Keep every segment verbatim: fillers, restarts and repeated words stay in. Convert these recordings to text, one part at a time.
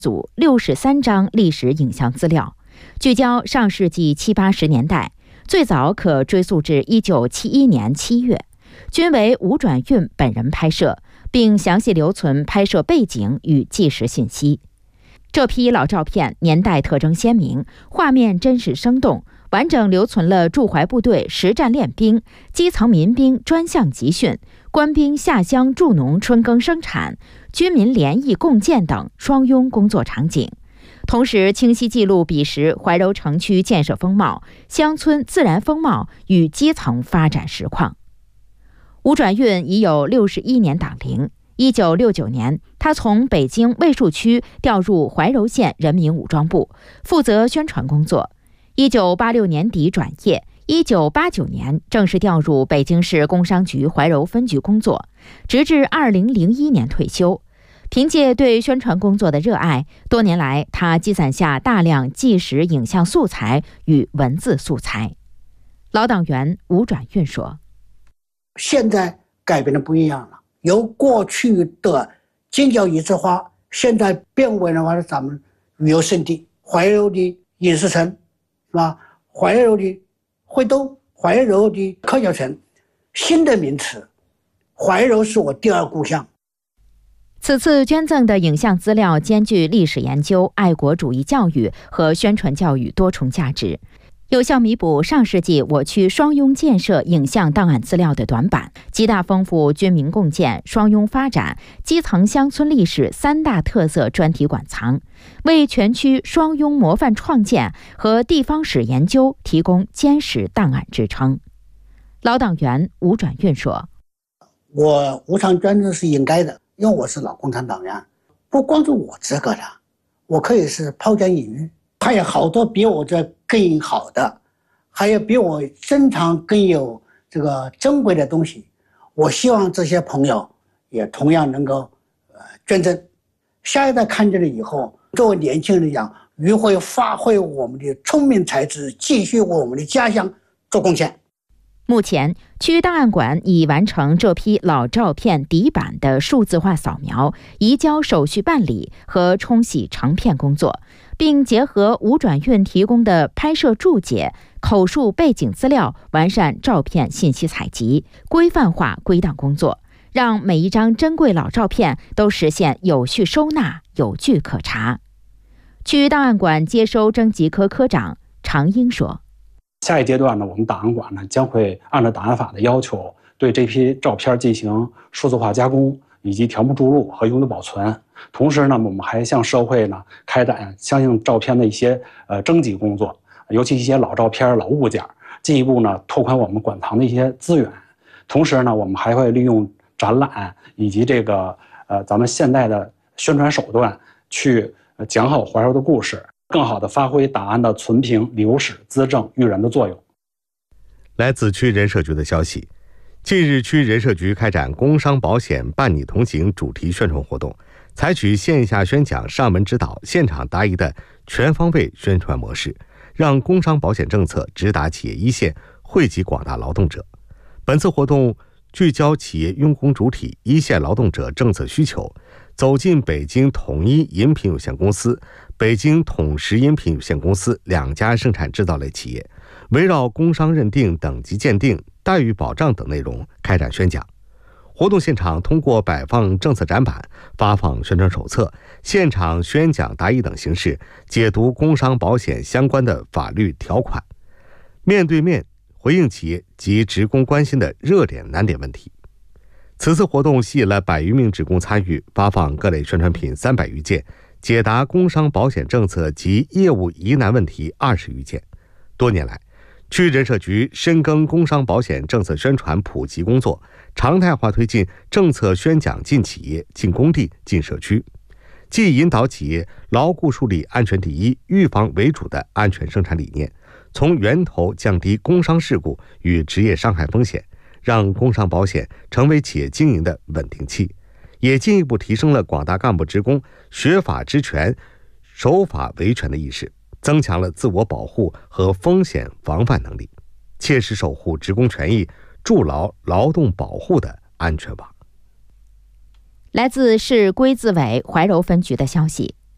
组六十三张历史影像资料，聚焦上世纪七八十年代，最早可追溯至一九七一年七月，均为吴转运本人拍摄，并详细留存拍摄背景与纪实信息。这批老照片年代特征鲜明，画面真实生动，完整留存了驻淮部队实战练兵、基层民兵专项集训、官兵下乡助农春耕生产、军民联谊共建等双拥工作场景，同时清晰记录彼时怀柔城区建设风貌、乡村自然风貌与基层发展实况。吴转运已有六十一年党龄。一九六九年，他从北京卫戍区调入怀柔县人民武装部，负责宣传工作。一九八六年底转业，一九八九年正式调入北京市工商局怀柔分局工作，直至二零零一年退休。凭借对宣传工作的热爱，多年来他积攒下大量纪实影像素材与文字素材。老党员吴转运说：“ 现在改变的不一样了。由过去的京郊一枝花，现在变为了话咱们旅游胜地，怀柔的影视城，是吧？怀柔的会兜，怀柔的科教城，新的名词，怀柔是我第二故乡。” 此次捐赠的影像资料兼具历史研究、爱国主义教育和宣传教育多重价值，有效弥补上世纪我区双拥建设影像档案资料的短板，极大丰富军民共建、双拥发展、基层乡村历史三大特色专题馆藏，为全区双拥模范创建和地方史研究提供坚实档案支撑。老党员吴转运说：“ 我无偿捐赠是应该的，因为我是老共产党员，不光是我这个的，我可以是抛砖引玉，还有好多比我这更好的，还有比我珍藏更有这个珍贵的东西。我希望这些朋友也同样能够呃捐赠。下一代看见了以后，作为年轻人讲，如何发挥我们的聪明才智，继续为我们的家乡做贡献。” 目前，区档案馆已完成这批老照片底板的数字化扫描、移交手续办理和冲洗成片工作，并结合吴转运提供的拍摄注解、口述背景资料，完善照片信息采集、规范化归档工作，让每一张珍贵老照片都实现有序收纳、有据可查。区档案馆接收征集科科长常英说：“ 下一阶段呢，我们档案馆呢将会按照档案法的要求，对这批照片进行数字化加工，以及条目注入和永久保存。同时呢，我们还向社会呢开展相应照片的一些呃征集工作，尤其一些老照片、老物件，进一步呢拓宽我们馆藏的一些资源。同时呢，我们还会利用展览以及这个呃咱们现代的宣传手段，去讲好怀柔的故事。更好地发挥档案的存凭、留史、资政、育人的作用。” 来自区人社局的消息，近日区人社局开展工商保险伴你同行主题宣传活动，采取线下宣讲、上门指导、现场答疑的全方位宣传模式，让工商保险政策直达企业一线，惠及广大劳动者。本次活动聚焦企业用工主体、一线劳动者政策需求，走进北京统一饮品有限公司、北京统食饮品有限公司两家生产制造类企业，围绕工商认定、等级鉴定、待遇保障等内容开展宣讲。活动现场通过摆放政策展板、发放宣传手册、现场宣讲答疑等形式，解读工商保险相关的法律条款，面对面回应企业及职工关心的热点难点问题。此次活动吸引了百余名职工参与，发放各类宣传品三百余件，解答工商保险政策及业务疑难问题二十余件。多年来，区人社局深耕工商保险政策宣传普及工作，常态化推进政策宣讲进企业、进工地、进社区，既引导企业牢固树立安全第一、预防为主的安全生产理念，从源头降低工伤事故与职业伤害风险，让工商保险成为企业经营的稳定器，也进一步提升了广大干部职工学法知权、守法维权的意识，增强了自我保护和风险防范能力，切实守护职工权益，筑牢劳动保护的安全网。 来自市规资委怀柔分局的消息，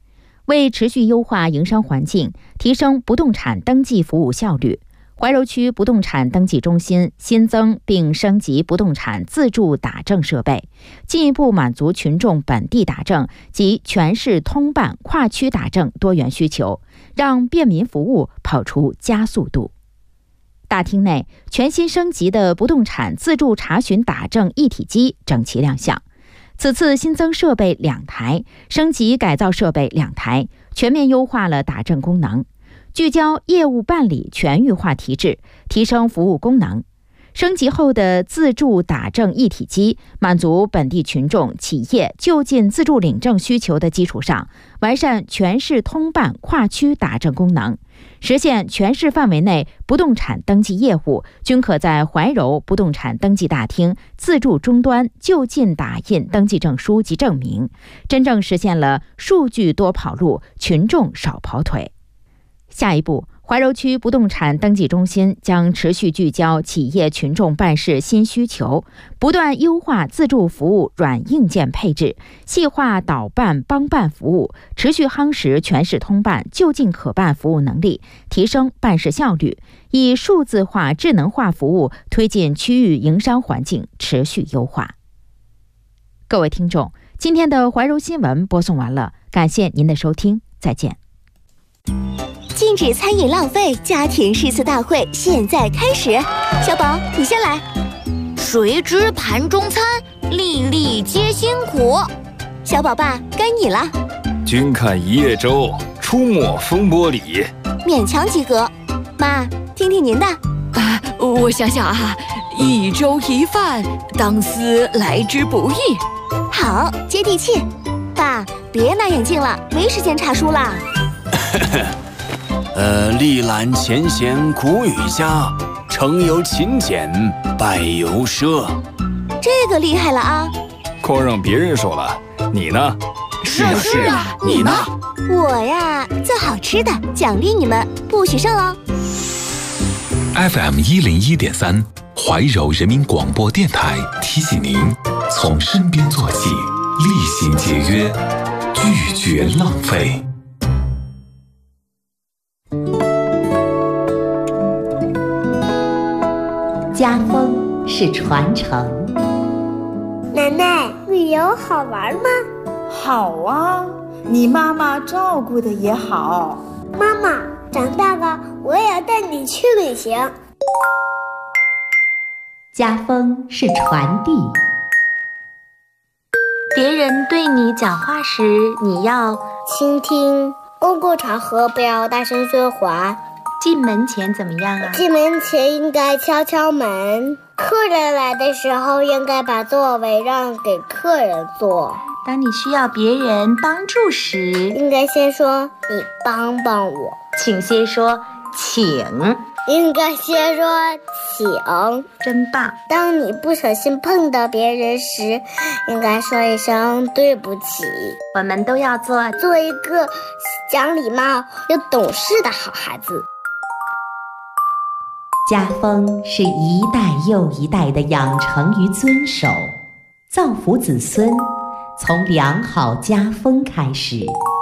为持续优化营商环境，提升不动产登记服务效率，怀柔区不动产登记中心新增并升级不动产自助打证设备，进一步满足群众本地打证及全市通办跨区打证多元需求，让便民服务跑出加速度。大厅内全新升级的不动产自助查询打证一体机整齐亮相。此次新增设备两台，升级改造设备两台，全面优化了打证功能，聚焦业务办理全域化提质，提升服务功能。升级后的自助打证一体机，满足本地群众、企业就近自助领证需求的基础上，完善全市通办跨区打证功能，实现全市范围内不动产登记业务均可在怀柔不动产登记大厅自助终端就近打印登记证书及证明，真正实现了数据多跑路，群众少跑腿。下一步，怀柔区不动产登记中心将持续聚焦企业群众办事新需求，不断优化自助服务软硬件配置，细化导办帮办服务，持续夯实全市通办就近可办服务能力，提升办事效率，以数字化智能化服务推进区域营商环境持续优化。各位听众，今天的怀柔新闻播送完了，感谢您的收听，再见。 禁止餐饮浪费家庭诗词大会现在开始，小宝你先来。 谁知盘中餐，粒粒皆辛苦。 小宝爸该你了。 君看一叶舟，出没风波里。 勉强及格。妈，听听您的。 啊，我想想啊，一粥一饭，当思来之不易。 好，接地气。爸，别拿眼镜了，没时间查书了。 呃，历览前贤古语家，成由勤俭，败由奢。 这个厉害了啊！ 光让别人说了，你呢？ 是啊是啊，你呢？ 我呀，做好吃的，奖励你们，不许剩哦。 F M 一零一点三，怀柔人民广播电台提醒您：从身边做起，厉行节约，拒绝浪费。 家风是传承。 奶奶，旅游好玩吗？ 好啊，你妈妈照顾的也好。 妈妈，长大了我也要带你去旅行。 家风是传递。 别人对你讲话时，你要倾听。公共场合不要大声说话。 进门前怎么样啊？ 进门前应该敲敲门。客人来的时候，应该把座位让给客人坐。 当你需要别人帮助时， 应该先说你帮帮我。 请先说请。 应该先说请。 真棒。 当你不小心碰到别人时，应该说一声对不起。 我们都要做做一个讲礼貌又懂事的好孩子。 家风是一代又一代的养成与遵守，造福子孙，从良好家风开始。